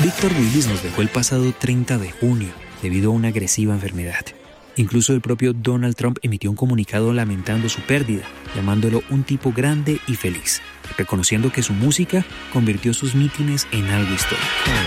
Víctor Willis nos dejó el pasado 30 de junio debido a una agresiva enfermedad. Incluso el propio Donald Trump emitió un comunicado lamentando su pérdida, llamándolo un tipo grande y feliz, reconociendo que su música convirtió sus mítines en algo histórico.